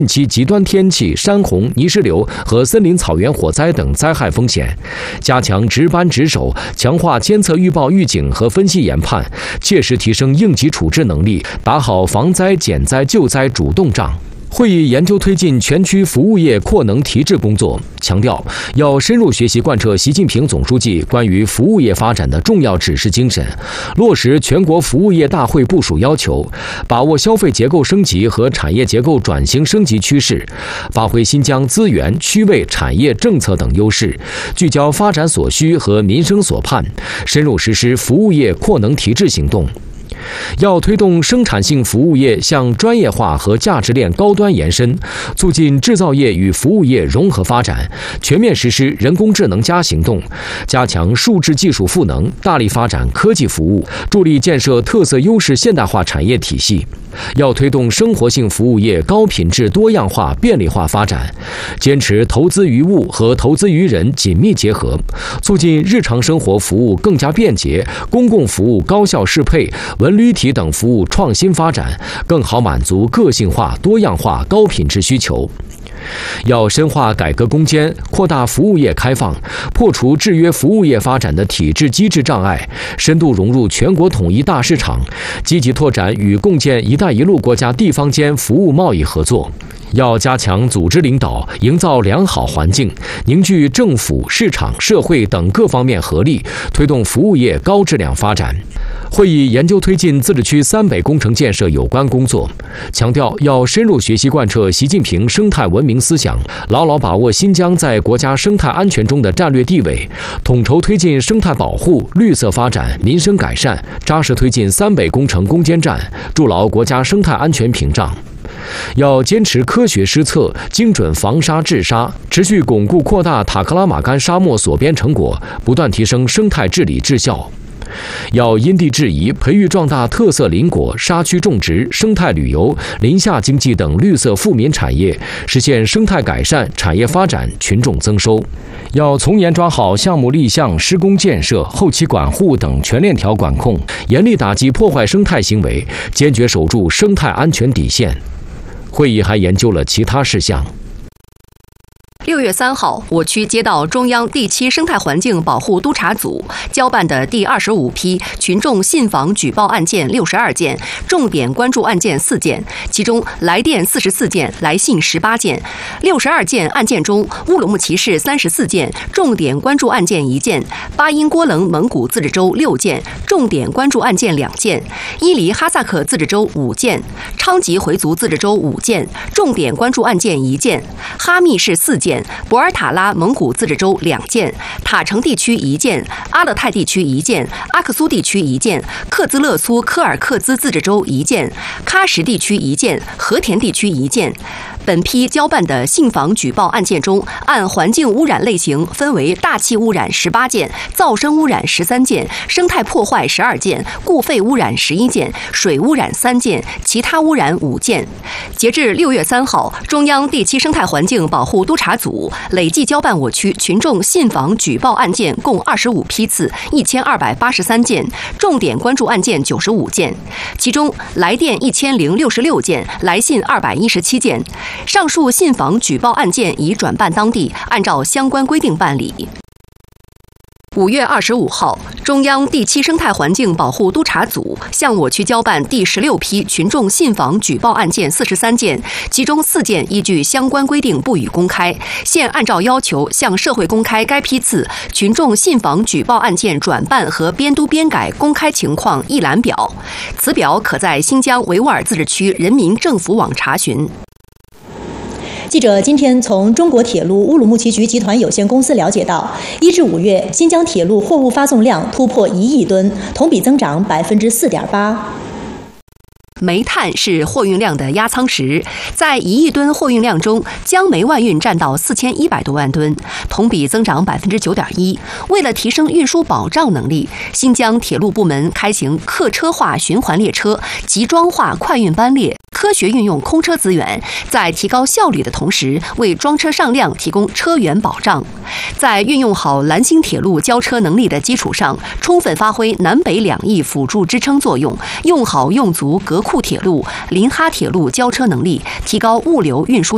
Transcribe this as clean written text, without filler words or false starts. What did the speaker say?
其极端天气、山洪、泥石流和森林草原火灾等灾害风险，加强值班值守，强化监测预报预警和分析研判，切实提升应急处置能力，打好防灾减灾救灾主动仗。会议研究推进全区服务业扩能提质工作，强调要深入学习贯彻习近平总书记关于服务业发展的重要指示精神，落实全国服务业大会部署要求，把握消费结构升级和产业结构转型升级趋势，发挥新疆资源、区位、产业、政策等优势，聚焦发展所需和民生所盼，深入实施服务业扩能提质行动。要推动生产性服务业向专业化和价值链高端延伸，促进制造业与服务业融合发展，全面实施人工智能加行动，加强数字技术赋能，大力发展科技服务，助力建设特色优势现代化产业体系。要推动生活性服务业高品质多样化便利化发展，坚持投资于物和投资于人紧密结合，促进日常生活服务更加便捷，公共服务高效适配，文旅体等服务创新发展，更好满足个性化、多样化、高品质需求。要深化改革攻坚，扩大服务业开放，破除制约服务业发展的体制机制障碍，深度融入全国统一大市场，积极拓展与共建“一带一路”国家地方间服务贸易合作。要加强组织领导，营造良好环境，凝聚政府、市场、社会等各方面合力，推动服务业高质量发展。会议研究推进自治区3北工程建设有关工作，强调要深入学习贯彻习近平生态文明思想，牢牢把握新疆在国家生态安全中的战略地位，统筹推进生态保护、绿色发展、民生改善，扎实推进3北工程攻坚战，筑牢国家生态安全屏障。要坚持科学施策，精准防沙治沙，持续巩固扩大塔克拉玛干沙漠所编成果，不断提升生态治理质效。要因地制宜，培育壮大特色林果、沙区种植、生态旅游、林下经济等绿色富民产业，实现生态改善、产业发展、群众增收。要从严抓好项目立项、施工建设、后期管护等全链条管控，严厉打击破坏生态行为，坚决守住生态安全底线。会议还研究了其他事项。 6月3号，我区接到中央第7生态环境保护督察组交办的第25批群众信访举报案件62件，重点关注案件4件，其中来电44件，来信18件。62件案件中，乌鲁木齐市34件，重点关注案件1件；巴音郭楞蒙古自治州6件，重点关注案件2件；伊犁哈萨克自治州5件，昌吉回族自治州5件，重点关注案件1件；哈密市4件。博尔塔拉蒙古自治州2件，塔城地区1件，阿勒泰地区1件，阿克苏地区1件，克孜勒苏科尔克孜自治州1件，喀什地区1件，和田地区1件。本批交办的信访举报案件中，按环境污染类型分为大气污染18件，噪声污染13件，生态破坏12件，固废污染11件，水污染3件，其他污染5件。截至6月3号，中央第7生态环境保护督察组累计交办我区群众信访举报案件共25批次，1283件，重点关注案件95件，其中来电1066件，来信217件。上述信访举报案件已转办当地，按照相关规定办理。5月25号，中央第7生态环境保护督察组向我区交办第16批群众信访举报案件43件，其中4件依据相关规定不予公开，现按照要求向社会公开该批次群众信访举报案件转办和编督编改公开情况一览表，此表可在新疆维吾尔自治区人民政府网查询。 记者今天从中国铁路乌鲁木齐局集团有限公司了解到，1至5月，新疆铁路货物发送量突破1亿吨，同比增长4.8%。 煤炭是货运量的压舱石，在1亿吨货运量中，江煤万运占到4100多万吨，同比增长9.1%。为了提升运输保障能力，新疆铁路部门开行客车化循环列车、集装化快运班列，科学运用空车资源，在提高效率的同时，为装车上量提供车源保障。在运用好兰新铁路交车能力的基础上，充分发挥南北两翼辅助支撑作用，用好用足格库铁路、临哈铁路交车能力，提高物流运输